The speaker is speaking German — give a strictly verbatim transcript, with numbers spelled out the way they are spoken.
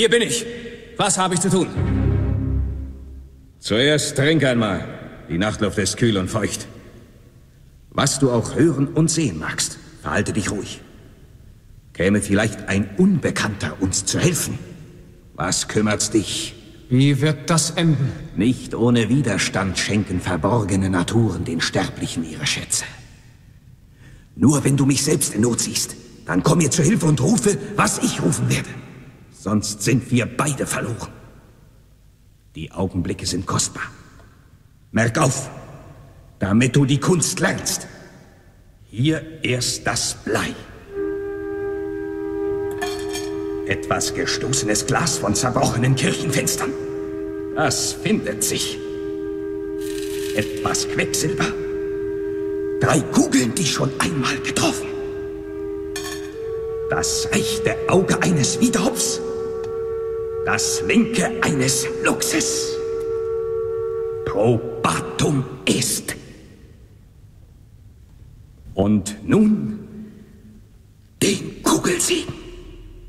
Hier bin ich. Was habe ich zu tun? Zuerst trink einmal. Die Nachtluft ist kühl und feucht. Was du auch hören und sehen magst, verhalte dich ruhig. Käme vielleicht ein Unbekannter uns zu helfen? Was kümmert's dich? Wie wird das enden? Nicht ohne Widerstand schenken verborgene Naturen den Sterblichen ihre Schätze. Nur wenn du mich selbst in Not siehst, dann komm mir zu Hilfe und rufe, was ich rufen werde. Sonst sind wir beide verloren. Die Augenblicke sind kostbar. Merk auf, damit du die Kunst lernst. Hier erst das Blei. Etwas gestoßenes Glas von zerbrochenen Kirchenfenstern. Das findet sich. Etwas Quecksilber. Drei Kugeln, die schon einmal getroffen. Das rechte Auge eines Wiedehopfs. Das linke eines Luchses. Probatum est. Und nun den Kugelsegen.